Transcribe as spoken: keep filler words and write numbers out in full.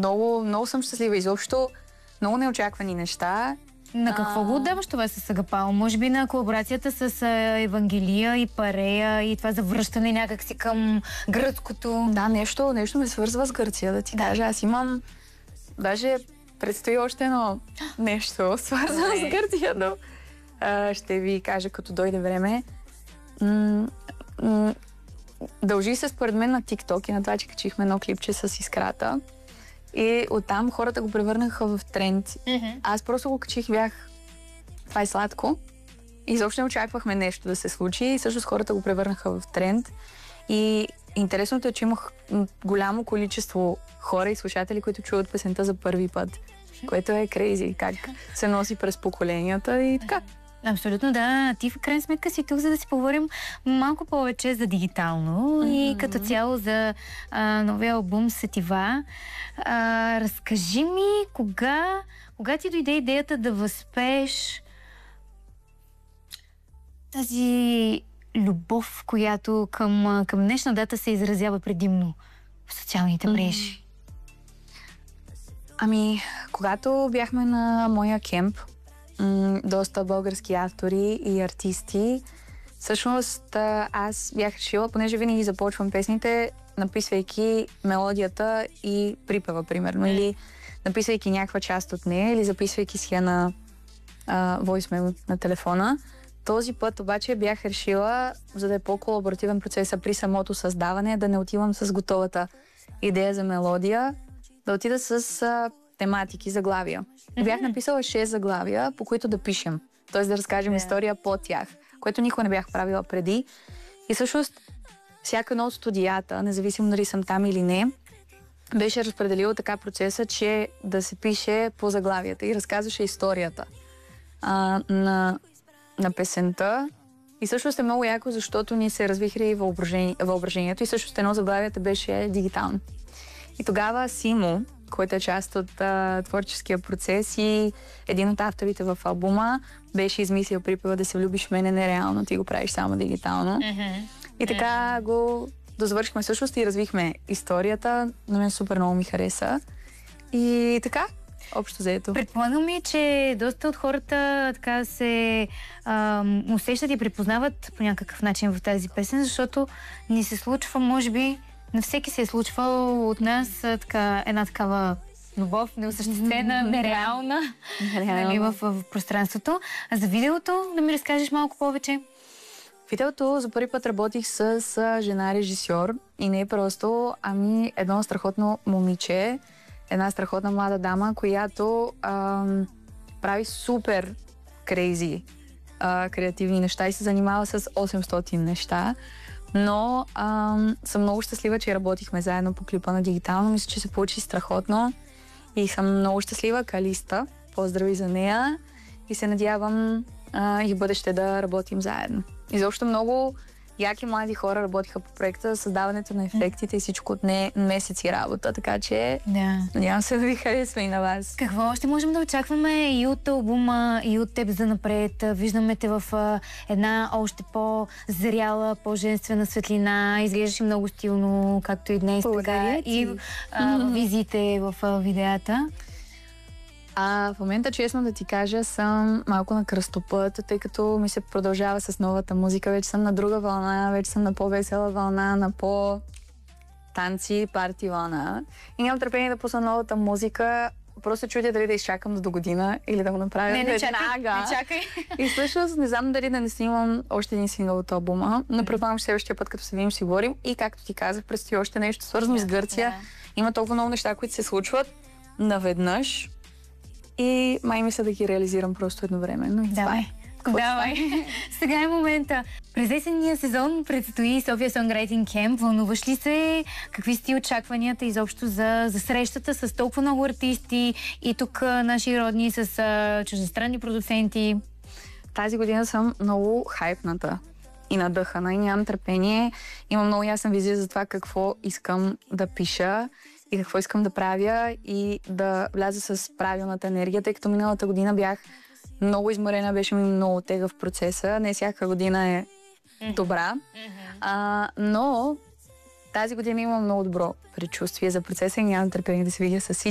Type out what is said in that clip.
много, много съм щастлива. Изобщо много неочаквани неща. На какво а... го отдаваш това с Агапао? Може би на колаборацията с Евангелия и Парея и това завръщане някакси към гръцкото? Да, нещо, нещо ме свързва с Гърция, да ти кажа. Аз имам... Даже предстои още едно нещо свързано с Гърция, но а, ще ви кажа като дойде време. М- м- дължи се според мен на TikTok и на това, че качихме едно клипче с Искрата. И оттам хората го превърнаха в тренд. Mm-hmm. Аз просто го качих и бях... Това е сладко. И изобщо не очаквахме нещо да се случи. И всъщност хората го превърнаха в тренд. И интересното е, че имах голямо количество хора и слушатели, които чуват песента за първи път. Което е крейзи, как се носи през поколенията и така. Абсолютно, да. Ти в крайна сметка си тук, за да си поговорим малко повече за дигитално mm-hmm. и като цяло за а, новия албум Сетива. А, разкажи ми, кога, кога ти дойде идеята да възпееш тази любов, която към, към днешна дата се изразява предимно в социалните мрежи? Mm-hmm. Ами, когато бяхме на моя кемп, доста български автори и артисти. Всъщност аз бях решила, понеже винаги започвам песните, написвайки мелодията и припева, примерно, или написвайки някаква част от нея, или записвайки си я на voicemail на телефона. Този път обаче бях решила, за да е по-колаборативен процеса при самото създаване, да не отивам с готовата идея за мелодия, да отида с а, тематики, заглавия. И бях написала шест заглавия, по които да пишем. Т.е. да разкажем yeah. история по тях, което никога не бях правила преди. И всъщност, всяка едно от студията, независимо дали съм там или не, беше разпределила така процеса, че да се пише по заглавията и разказваше историята а, на, на песента. И всъщност е много яко, защото ни се развихри и въображение, въображението и всъщност едно заглавията беше дигитално. И тогава Симо, който е част от а, творческия процес и един от авторите в албума, беше измислил припева да се влюбиш в мен е нереално, ти го правиш само дигитално. Mm-hmm. И така mm-hmm. го дозавършихме всъщност и развихме историята. На мен супер много ми хареса. И така, общо заето. Предполагам ми, че доста от хората така се а, усещат и припознават по някакъв начин в тази песен, защото ни се случва, може би, на всеки се е случвало от нас така, една такава любов, неосъществена, нереална, нали, в, в пространството. А за видеото да ми разкажеш малко повече? Видеото за първи път работих с, с жена режисьор и не е просто, ами едно страхотно момиче, една страхотна млада дама, която ам, прави супер крейзи креативни неща и се занимава с осемстотин неща. Но ам, съм много щастлива, че работихме заедно по клипа на дигитално. Мисля, че се получи страхотно и съм много щастлива. Калиста, поздрави за нея и се надявам а, и в бъдеще да работим заедно. Изобщо много яки млади хора работиха по проекта, създаването на ефектите и всичко от не месеци работа, така че да. Надявам се да ви харесва и на вас. Какво още можем да очакваме и от албума, и от теб за напред? Виждаме те в а, една още по-зряла, по-женствена светлина. Изглеждаш и много стилно, както и днес, така и а, в визите, в а, видеята. А в момента, честно да ти кажа, съм малко на кръстопът, тъй като ми се продължава с новата музика. Вече съм на друга вълна, вече съм на по-весела вълна, на по-танци, парти вълна. И нямам търпение да пусна новата музика. Просто чудя дали да изчакам до година или да го направя не, не веднага. Чакай, не чакай. И всъщност не знам дали да не снимам още един сингъл от албума, но предполагам, че следващия път, като се видим, си говорим. И както ти казах, предстои още нещо свързано yeah, с Гърция. Yeah. Има толкова много неща, които се случват наведнъж. И май мисля да ги реализирам просто едновременно. Давай. Давай. Сега е момента. През есенния сезон предстои София Songwriting Camp. Вълнуваш ли се? Какви са ти очакванията изобщо за, за срещата с толкова много артисти и тук наши родни с а, чуждестранни продуценти? Тази година съм много хайпната и надъхана и нямам търпение. Имам много ясна визия за това какво искам да пиша и какво искам да правя и да вляза с правилната енергия, тъй като миналата година бях много изморена, беше ми много тега в процеса. Не всяка година е добра, а, но тази година имам много добро предчувствие за процеса и нямам търпение да се видя с всички.